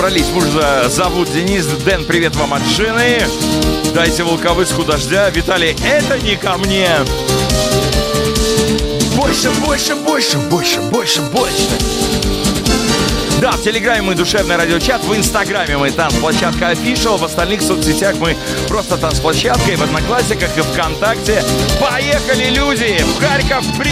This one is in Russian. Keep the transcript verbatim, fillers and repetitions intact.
собрались. Мужа зовут Денис. Дэн, привет вам от жены. Дайте волковыску дождя. Виталий, это не ко мне. Больше, больше, больше, больше, больше, больше. Да, в Телеграме мы душевный радиочат, в Инстаграме мы Танцплощадка Official, в остальных соцсетях мы просто Танцплощадка, и в Одноклассниках, и ВКонтакте. Поехали, люди! В Харьков, привет!